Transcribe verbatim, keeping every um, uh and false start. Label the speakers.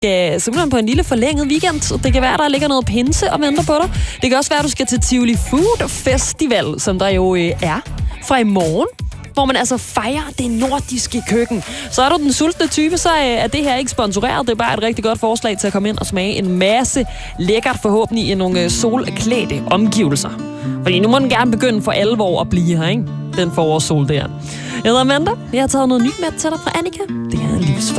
Speaker 1: skal simpelthen på en lille forlænget weekend. Det kan være, der ligger noget pinse og venter på dig. Det kan også være, at du skal til Tivoli Food Festival, som der jo øh, er fra i morgen, hvor man altså fejrer det nordiske køkken. Så er du den sultne type, så er det her ikke sponsoreret. Det er bare et rigtig godt forslag til at komme ind og smage en masse lækkert, forhåbentlig i nogle solklædte omgivelser. Fordi nu må den gerne begynde for alvor at blive her, ikke? Den forårssol der. Jeg hedder Amanda. Jeg har taget noget nyt med til dig fra Annika. Det her